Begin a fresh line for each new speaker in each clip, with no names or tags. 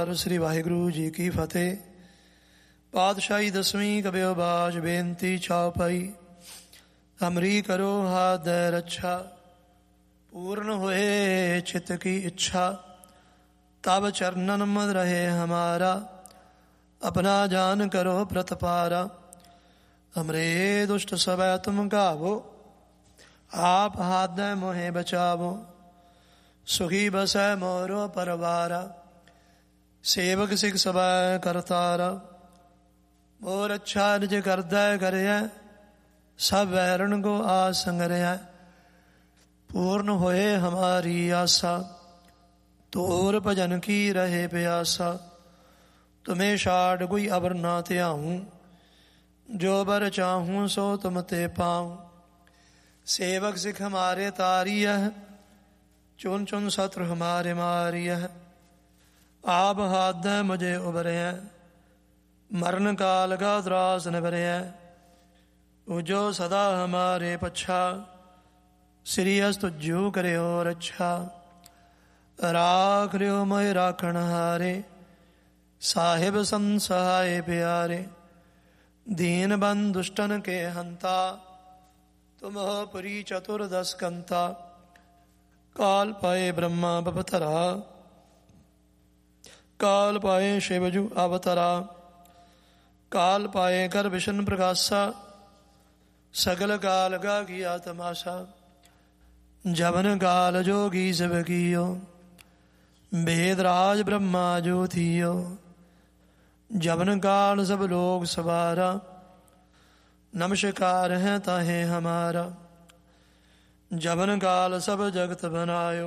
श्री वाहिगुरु जी की फतेह। पातशाही दसवीं कबियो बाज बेनती चौपाई। हमरी करो हाथ दे रक्षा, पूर्ण होए चित्त की इच्छा। तब चरणन मद रहे हमारा, अपना जान करो प्रतपारा। हमरे दुष्ट सब तुम गावो, आप हाथ दे मोहे बचावो। सुखी बसै मोरो परवारा, सेवक सिख सब करतारा। मोर अच्छा निज करदै करिया, सब वैरण को आसंगरिया। पूर्ण होए हमारी आशा, तोर भजन की रहे प्यासा। तुम्हें छाड़ कोई अबर ना त्याहूँ, जो बर चाहूँ सो तुम ते पाऊँ। सेवक सिख हमारे तारिय, चुन चुन शत्रु हमारे मारिय। आप हाथ दे मुझे उबरे, मरण काल का त्रास न भरे। जो सदा हमारे पच्छा, श्री अस्त जो करे हो रक्षा। राख लियो मोहि राखण हारे, साहिब संत सहाय प्यारे। दीन बंधु दुष्टन के हंता, तुम हो पुरी चतुर्दश कंता। काल पाए ब्रह्मा बपतरा, काल पाए शिवजु अवतरा। काल पाए कर विष्णु प्रकाशा, सगल काल का किया तमाशा। जवन काल जोगी सब कियो, वेदराज ब्रह्मा जो थियो। जवन काल सब लोग सवारा, नमस्कार है ताहे हमारा। जवन काल सब जगत बनायो,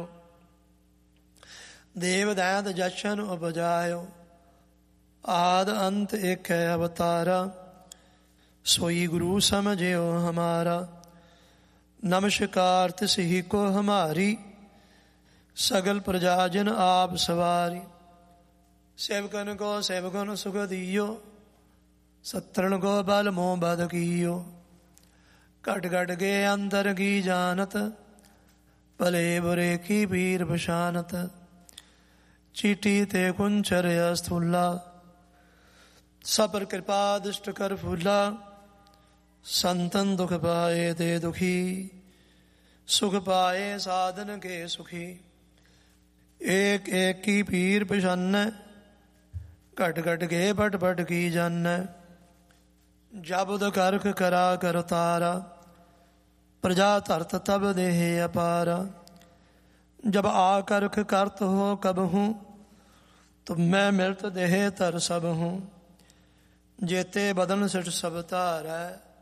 देव दैत जशन उपजायो। आद अंत एक है अवतारा, सोई गुरु समझियो हमारा। नमस्कार तिस ही को हमारी, सगल प्रजाजन आप सवारी। सेवकन को सेवकन सुख दियो, सत्रण को बल मोह बद कियो। कट कट के अंतर की जानत, भले बुरे की पीर पशानत। चीटी ते कुंचर स्थूला, सपर कृपा दुष्ट कर फूला। संतन दुख पाए ते दुखी, सुख पाए साधन के सुखी। एक एक की पीर पशान, घट घट के बट बट की जन। जब करख करा कर तारा, प्रजा धरत तब देह अपारा। जब आकर्ख करत हो कब हूँ, तुम मैं मिलत देह तर सब हूँ। जेते बदन सिट सब तारै,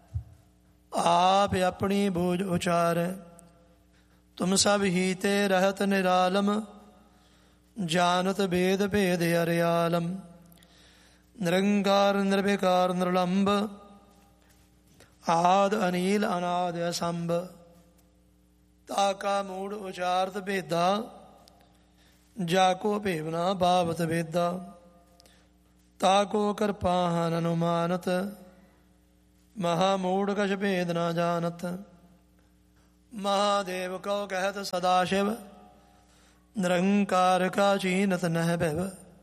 आप अपनी बूझ उचारै। तुम सब ही ते रहत निरालम, जानत वेद भेद अरियालम। निरंकार निर्विकार निर्लंब, आद अनील अनाद असंभ। ताका मूड उचारत भेदा, जाको भेवना भावत वेदा। ताको कृपाहन अनुमानत, महामूढ़ कछ भेद न जानत। महादेव को कहत सदाशिव, निरंकार का चीनत नह भव।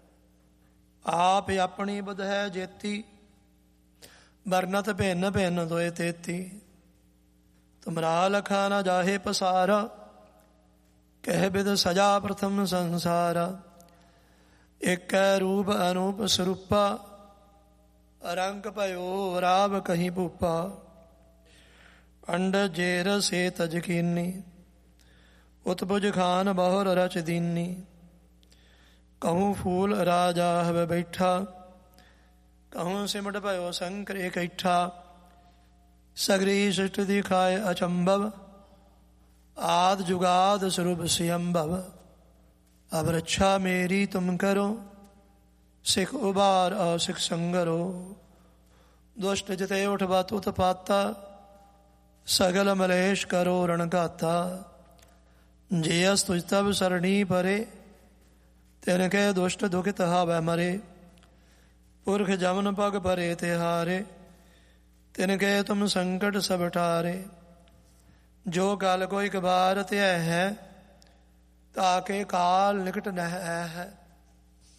आप अपनी बुध है जेती, बरनत भिन्न भिन्न दोए तेती। तुमरा लखा न जाहे पसारा, कह बिद सजा प्रथम संसारा। एक रूप अनूप स्वरूपा, रंग पयो राव कहीं भूपा। अंड जेर से तजकीनी, उत्बुज खान बहुर रच दीनी। कहूँ फूल राजा हव बैठा, कहूँ सिमट पयो शंकर इकट्ठा। सगरी सृष्टि दिखाए अचंभव, आद जुगाद स्वरूप स्वयंभव। अब रक्षा मेरी तुम करो, सिख उबार असिख संगरो। दुष्ट जिते उठवा तुत पाता, सगल मलेश करो रणगाता। जेयस तुझ तब सरणी परे, तिनके दुष्ट दुखित हावै मरे। पुरख जमन पग परे तिहारे, तिनके तुम संकट सब टारे। जो गल को एक बार त्यह है, ताके काल निकट नह है।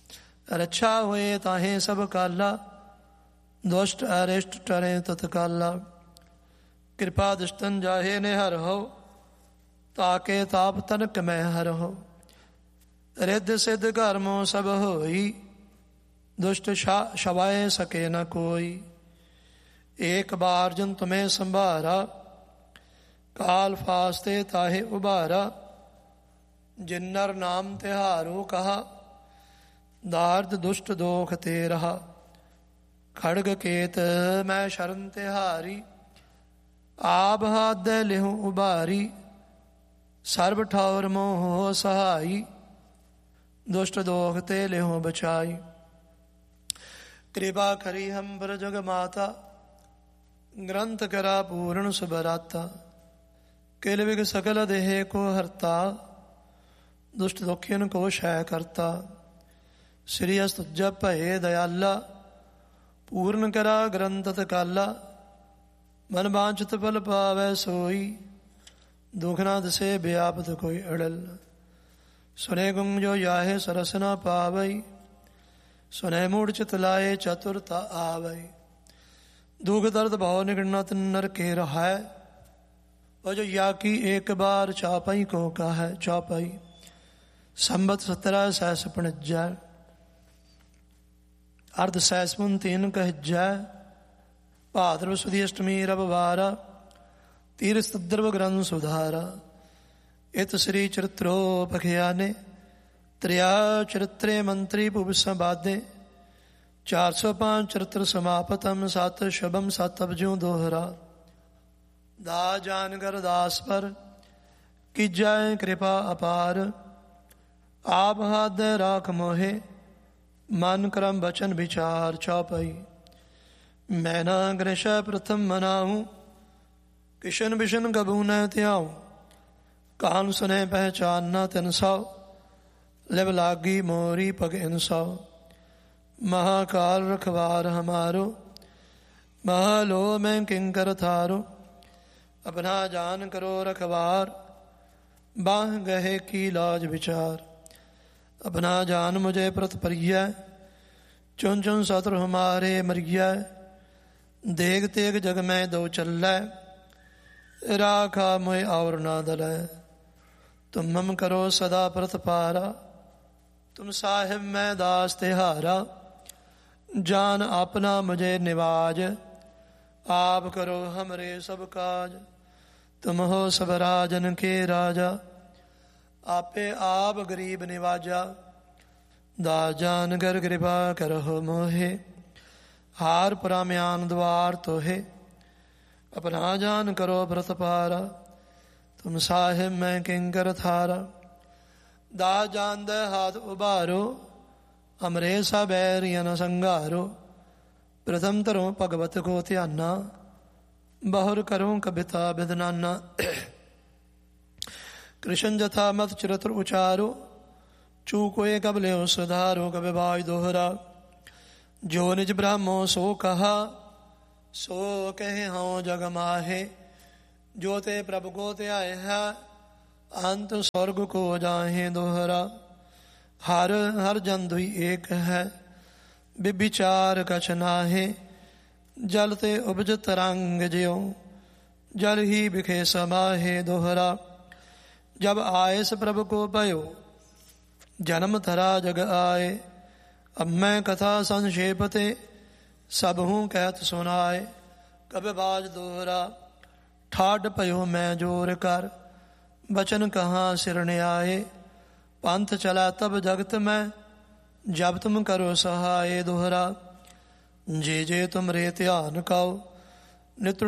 ਰੱਛਾ ਹੋਏ ਤਾਹੇ ਸਭ ਕਾਲਾ, ਦੁਸ਼ਟ ਅਰਿਸ਼ਟ ਟਰੇ ਤਤਕਾਲਾ। ਕਿਰਪਾ ਦੁਸ਼ਟਨ ਜਾਹੇ ਨਿਹਰ ਹੋ, ਤਾਕੇ ਤਾਪ ਤਨਕ ਮੈਂ ਹਰ ਹੋ। ਰਿੱਧ ਸਿੱਧ ਕਰਮੋ ਸਭ ਹੋਈ, ਦੁਸ਼ਟ ਛਵਾਏ ਸਕੇ ਨ ਕੋਈ। ਏਕ ਬਾਰ ਜਨ ਤੁਮੇ ਸੰਭਾਰਾ, ਕਾਲ ਫਾਸਤੇ ਤਾਹੇ ਉਭਾਰਾ। ਜਿਨਰ ਨਾਮ ਤਿਹਾਰੋ ਕਹਾ, ਦਾਰਦ ਦੁਸ਼ਟ ਦੋਖ ਤੇ ਰਹਾ। ਖੜਗ ਕੇਤ ਮੈਂ ਸ਼ਰਨ ਤਿਹਾਰੀ, ਆਪ ਹੱਦ ਲਿਹੁ ਉਭਾਰੀ। ਸਰਬ ਠੌਰ ਮੋਹ ਸਹਾਈ, ਦੁਸ਼ਟ ਦੋਖ ਤੇ ਲਿਹੁ ਬਚਾਈ। ਕਿਰਪਾ ਕਰੀ ਹੰਬਰ ਜਗ ਮਾਤਾ, ਗ੍ਰੰਥ ਕਰਾ ਪੂਰਨ ਸੁਭਰਾਤਾ। ਕਿਲ ਵਿਗ ਸਕਲ ਦੇਹ ਕੋ ਹਰਤਾ, ਦੁਸ਼ਟ ਦੁਖੀਨ ਕੋ ਸ਼ੈ ਕਰਤਾ। ਸ੍ਰੀ ਅਸਤੁਜਾ ਭਏ ਦਇਆਲਾ, ਪੂਰਨ ਕਰਾ ਗ੍ਰੰਥ ਤਕਾਲਾ। ਮਨ ਬਾਂਛਤ ਫਲ ਪਾਵੈ ਸੋਈ, ਦੁਖ ਨਾ ਦਸੇ ਵਿਆਪਤ ਕੋਈ ਅੜਲ। ਸੁਨੇ ਗੁੰਗ ਜੋ ਯਾਹੇ ਸਰਸ ਨਾ ਪਾਵਈ, ਸੁਨੇ ਮੂੜ ਚਿਤ ਲਾਏ ਚਤੁਰਤਾ ਆਵਈ। ਦੁਖ ਦਰਦ ਭਾਉ ਨਿਗੜਨਾ ਤਿਨ ਨਰ ਕੇ ਰਹਾਇ, ਉਹ ਜੋ या की एक बार चापाई को कहा है। चौपाई संबत 17 सैस पणिजै, अर्ध सैस पुन 3 कहजै। भाद्रव सुदी अष्टमी रविवारा, तीर सद्रव ग्रंथ सुधारा। इत श्री चरित्रो पखियाने, त्रिया चरित्रे मंत्री भुव संबादे। 405 चरित्र समापतम, सत शुभम सत अबजों दोहरा। दा जानकर दास पर कीजै कृपा अपार। आप हाथ राख मोहे, मन क्रम बचन विचार। चौपाई मैना ग्रश प्रथम मनाऊं, किशन बिशन कबू न त्याऊं। कान सुने पहचान न तिन सौ, लिव लागी मोरी पग इनसौ। महाकाल रखवार हमारो, महालो में किंकर थारो। अपना जान करो रखवार, बाह गहे की लाज विचार। अपना जान मुझे प्रत परिय, चुन चुन सत्र हमारे मरिय। देग तेग जग में दो चलै, राखा मोए और ना दलै। तुम मम करो सदा प्रत पारा, तुम साहिब मैं दास तिहारा। जान अपना मुझे निवाज, आप करो हमरे सब काज। तुम हो सब राजन के राजा, आपे आप गरीब निवाजा। दाजान गर कृपा करहो मोहे, हार पराम्यान द्वार तोहे। अपना जान करो व्रत पारा, तुम साहिब मैं किंकर थारा। दा जान दे हाथ उबारो, हमरे सा बैरियन संगारो। प्रथम तरो भगवत को ध्याना, बहुर करूं कविता बिदनाना। कृष्ण जथा मत चरित्र उचारो, चूकोए कब ले सुधारो। कभी बाज दोहरा, जो निज ब्रह्मो सो कहा, सो कहे हाँ जग माहे। जो ते प्रभु को त्याय है, अंत स्वर्ग को जाहे दोहरा। हर हर जन दुई एक है, बिचार कछ नाहे। जल ते उपज तरंग ज्यों, जल ही बिखे समाहे दोहरा। जब आए स प्रभु को भयो, जन्म धरा जग आए। अब मैं कथा संक्षेपते, सब हूँ कहत सुनाए। कब बाज दोहरा, ठाड भयो मैं जोर कर। बचन कहाँ सिरने आए, पंथ चला तब जगत में, जब तुम करो सहाय दोहरा। जे जे तुम रे ध्यान काओ, नित